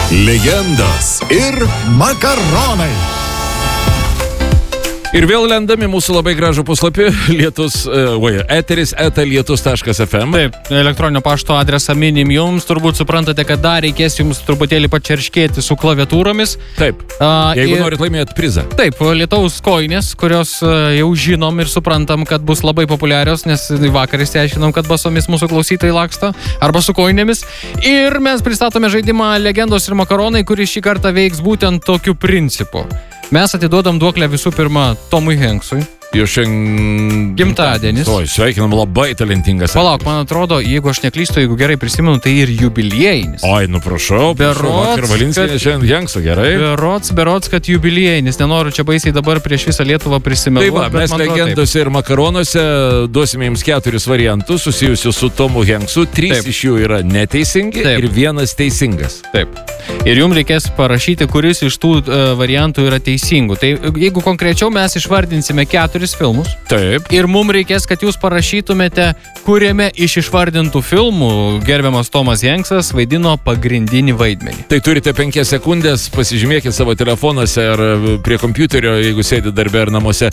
Legendos ir makaronai. Ir vėl lendami mūsų labai gražų puslapį eteris@lietus.fm. Taip, elektroninio pašto adresą minim jums, turbūt suprantate, kad dar reikės jums truputėlį pačerškėti su klaviatūromis. Taip, jeigu norit laimėti prizą. Taip, Lietaus kojinės, kurios jau žinom ir suprantam, kad bus labai populiarios, nes vakar išsiaiškinom, kad basomis mūsų klausytojai laksto, arba su kojinėmis. Ir mes pristatome žaidimą Legendos ir makaronai, kuris šį kartą veiks būtent tokiu principu. Mes atiduodam duoklę visų pirma Tomui Hanksui. Jo šiandien gimtadienis. Oi, sveikinam, labai talentingas. Palauk, man atrodo, jeigu aš neklystu, jeigu gerai prisimenu, tai ir jubiliejinis. Oi, nu prašau, vakar Valinskienė šiandien Hankso, gerai? Berods, kad jubiliejinis. Nenoriu čia baisiai dabar prieš visą Lietuvą prisimeluoti. Tai va, mes Legendose ir makaronuose duosime jums 4 variantus susijusius su Tomu Hanksu. 3 iš jų yra neteisingi ir 1 teisingas. Taip. Ir jums reikės parašyti, kuris iš tų variantų yra teisingų. Tai jeigu konkrečiau mes išvardinsime 4 filmus. Taip. Ir mums reikės, kad jūs parašytumėte, kuriame iš išvardintų filmų gerbiamas Tomas Hanksas vaidino pagrindinį vaidmenį. Tai turite 5 sekundės, pasižymėkite savo telefonuose ar prie kompiuterio, jeigu sėdi darbe ar namuose.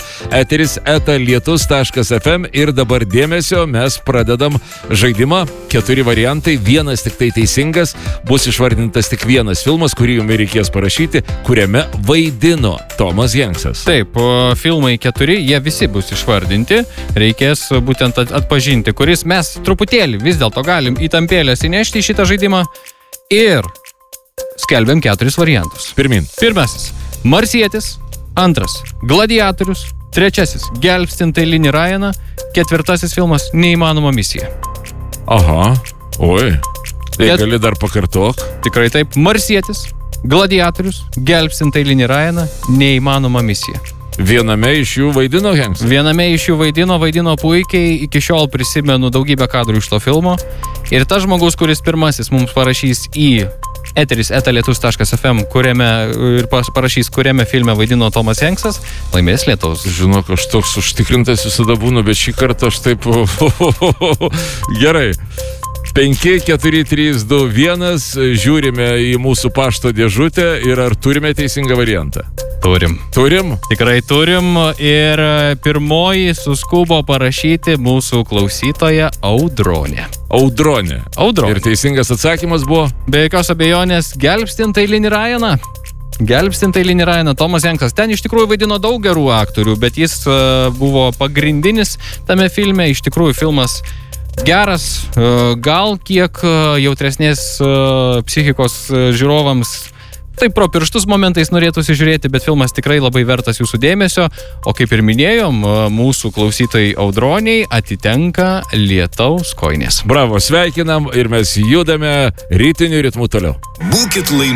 eteris@lietus.fm ir dabar dėmesio, mes pradedam žaidimą. 4 variantai, 1 tik tai teisingas, bus išvardintas tik 1 filmas, kurį jums reikės parašyti, kuriame vaidino Tomas Hanksas. Taip, filmai 4, jie visi bus išvardinti, reikės būtent atpažinti, kuris mes truputėlį vis dėlto galim įtampėlės įnešti į šitą žaidimą ir skelbiam 4 variantus. Pirmin. Pirmasis – Marsietis, 2 – Gladiatorius, 3 – Gelbstint eilinį Ryaną, 4 filmas – Neįmanoma misija. Aha, oi, tai gali dar pakartok. Tikrai taip, Marsietis, Gladiatorius, Gelbstint eilinį Ryaną, Neįmanoma misija. Viename iš jų vaidino Hanksas? Viename iš jų vaidino puikiai, iki šiol prisimenu daugybę kadrų iš to filmo. Ir tas žmogus, kuris pirmasis mums parašys į eteris@lietus.fm, ir parašys, kuriame filme vaidino Tomas Hanksas, laimės Lietaus. Žinok, aš toks užtikrintas visada būnu, bet šį kartą aš taip... Gerai. 5, 4, 3, 2, 1, žiūrime į mūsų pašto dėžutę ir ar turime teisingą variantą? Turim. Turim? Tikrai turim ir pirmoji suskubo parašyti mūsų klausytoja Audronė. Audronė. Ir teisingas atsakymas buvo? Be jokios abejonės, Gelbstint eilinį Ryaną. Gelbstint eilinį Ryaną, Tomas Hanksas. Ten iš tikrųjų vaidino daug gerų aktorių, bet jis buvo pagrindinis tame filme. Iš tikrųjų filmas geras, gal kiek jautresnės psichikos žiūrovams taip pro pirštus momentais norėtųsi žiūrėti, bet filmas tikrai labai vertas jūsų dėmesio. O kaip ir minėjom, mūsų klausytojai Audroniai atitenka Lietaus kojinės. Bravo, sveikinam ir mes judame rytiniu ritmu toliau. Būkit laimingi.